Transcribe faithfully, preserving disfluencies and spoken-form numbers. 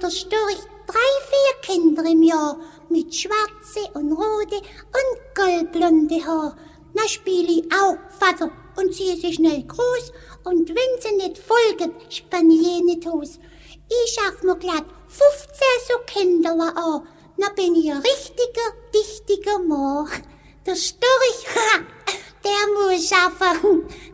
der Storch drei, vier Kinder im Jahr mit schwarze und rote und goldblonde Haar. Na spiel ich auch Vater und ziehe sie schnell groß und wenn sie nicht folgen, spann ich eh nicht aus. Ich schaff mir glatt fünfzehn so Kinderler an, na bin ich ein richtiger, dichtiger Mann. Der Storch, ha, der muss schaffen.